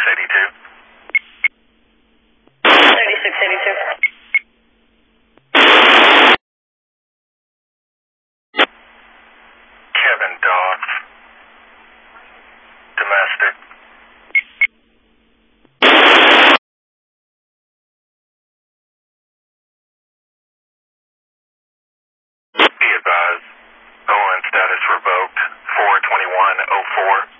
3682. 3682. Kevin Doss. Domestic. Be advised, ON status revoked, 42104.